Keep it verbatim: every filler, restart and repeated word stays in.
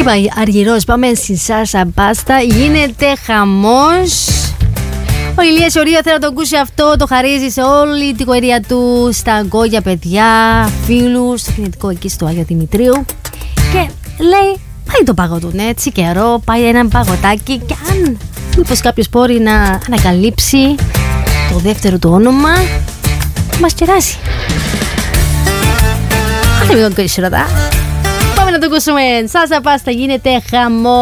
Είπα αργυρός, πάμε στην Σάσα Πάστα. Γίνεται χαμός. Ο Ηλίας Ορία θέλει να το ακούσει αυτό. Το χαρίζει σε όλη την οικογένεια του, στα αγκόγια παιδιά, φίλους, στο κινητικό εκεί στο Άγιο Δημητρίου. Και λέει, πάει το πάγο του, ναι, έτσι καιρό, πάει έναν παγωτάκι. Και αν μήπως κάποιος μπορεί να ανακαλύψει το δεύτερο του όνομα, μας κεράσει. Αν δεν με τον ρωτά, πάμε να το ακούσουμε. Σάσα Πάστα, γίνεται χαμό.